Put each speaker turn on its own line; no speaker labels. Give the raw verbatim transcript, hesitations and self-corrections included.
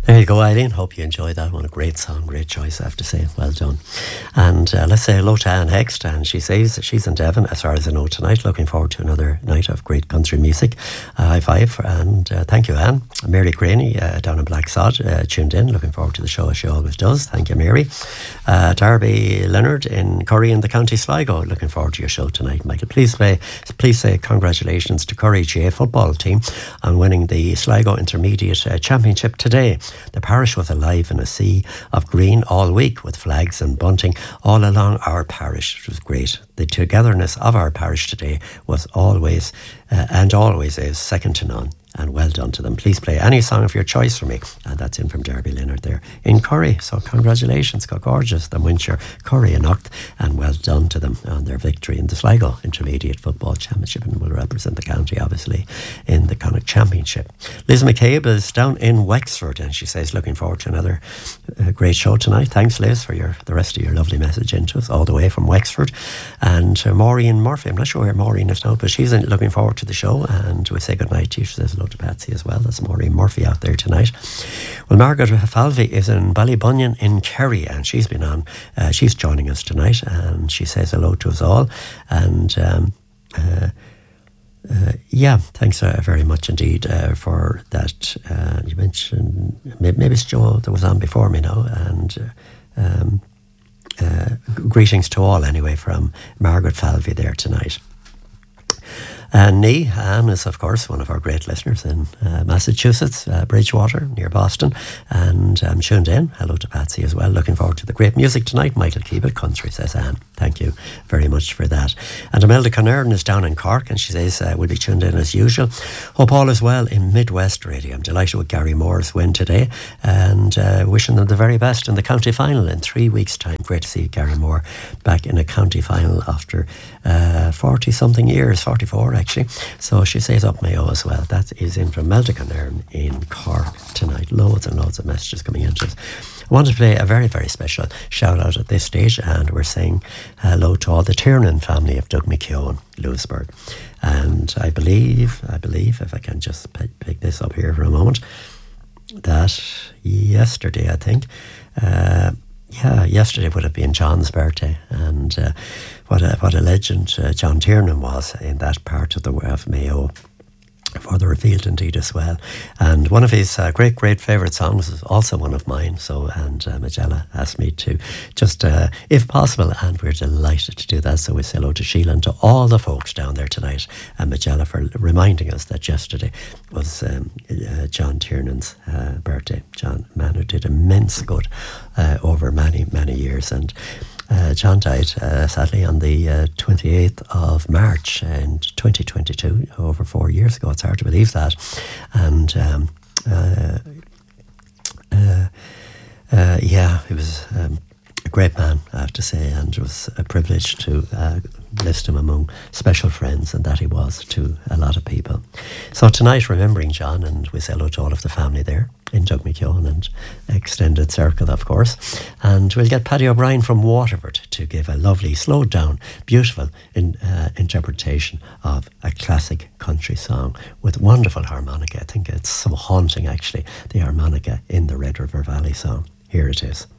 There you go, Eileen. Hope you enjoyed that one. A great song, great choice, I have to say. Well done. And uh, let's say hello to Anne Hext. And she says that she's in Devon, as far as I know, tonight. Looking forward to another night of great country music. Uh, high five. And uh, thank you, Anne. Mary Graney uh, down in Black Sod uh, tuned in. Looking forward to the show, as she always does. Thank you, Mary. Uh, Darby Leonard in Curry in the County Sligo. Looking forward to your show tonight, Michael. Please, play, please say congratulations to Curry G A football team on winning the Sligo Intermediate uh, Championship today. The parish was alive in a sea of green all week with flags and bunting all along our parish. It was great. The togetherness of our parish today was always uh, and always is second to none. And well done to them. Please play any song of your choice for me. And that's in from Darby Leonard there in Curry. So congratulations, got gorgeous. The Winshire Curry and Ucht, and well done to them on their victory in the Sligo Intermediate Football Championship, and will represent the county obviously in the Connacht Championship. Liz McCabe is down in Wexford, and she says looking forward to another uh, great show tonight. Thanks, Liz, for your the rest of your lovely message into us all the way from Wexford. And uh, Maureen Murphy, I'm not sure where Maureen is now, but she's in, looking forward to the show, and we say good night to you. She says hello to Patsy as well. That's Maureen Murphy out there tonight. Well, Margaret Falvey is in Ballybunion in Kerry, and she's been on, uh, she's joining us tonight, and she says hello to us all. And um, uh, uh, yeah, thanks uh, very much indeed uh, for that. Uh, you mentioned, maybe it's Joe that was on before me now, and uh, um, uh, greetings to all anyway from Margaret Falvey there tonight. And Nee, Anne is of course one of our great listeners in uh, Massachusetts, uh, Bridgewater, near Boston, and I'm um, tuned in. Hello to Patsy as well. Looking forward to the great music tonight. Michael, keep it country, says Anne. Thank you very much for that. And Imelda Conern is down in Cork, and she says uh, we'll be tuned in as usual. Hope all is well in Midwest Radio. I'm delighted with Gary Moore's win today, and uh, wishing them the very best in the county final in three weeks' time. Great to see Gary Moore back in a county final after uh, forty something years, forty-four actually. So she says up Mayo as well. That is in from Imelda Conern in Cork tonight. Loads and loads of messages coming into us. I want to play a very, very special shout out at this stage, and we're saying hello to all the Tiernan family of Doug McKeown, Lewisburg. And I believe, I believe, if I can just pick, pick this up here for a moment, that yesterday, I think, uh, yeah, yesterday would have been John's birthday, and uh, what a what a legend uh, John Tiernan was in that part of the of Mayo. Further revealed indeed as well. And one of his uh, great, great favourite songs is also one of mine. So, and uh, Magella asked me to just, uh, if possible, and we're delighted to do that. So we say hello to Sheila and to all the folks down there tonight, and Magella for reminding us that yesterday was um, uh, John Tiernan's uh, birthday. John, man who did immense good uh, over many, many years. And Uh, John died uh, sadly on the uh, twenty-eighth of March in twenty twenty-two, over four years ago. It's hard to believe that. And um, uh, uh, uh, yeah, he was um, a great man, I have to say, and it was a privilege to uh, list him among special friends, and that he was to a lot of people. So tonight, remembering John, and we say hello to all of the family there in Doug McKeown and extended circle, of course. And we'll get Paddy O'Brien from Waterford to give a lovely, slowed down, beautiful in, uh, interpretation of a classic country song with wonderful harmonica. I think it's so haunting, actually, the harmonica in the Red River Valley song. Here it is.